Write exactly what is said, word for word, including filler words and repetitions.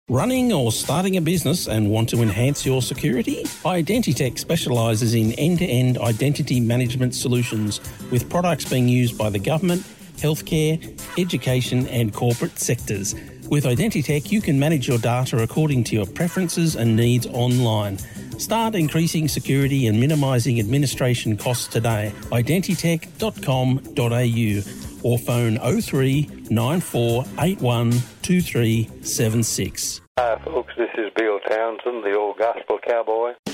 Running or starting a business and want to enhance your security? Identitech specialises in end-to-end identity management solutions with products being used by the government, healthcare, education and corporate sectors. With Identitech, you can manage your data according to your preferences and needs online. Start increasing security and minimising administration costs today. identitech dot com dot a u or phone oh three nine four eight one two three seven six. Hi folks, this is Bill Townsend, the old gospel cowboy.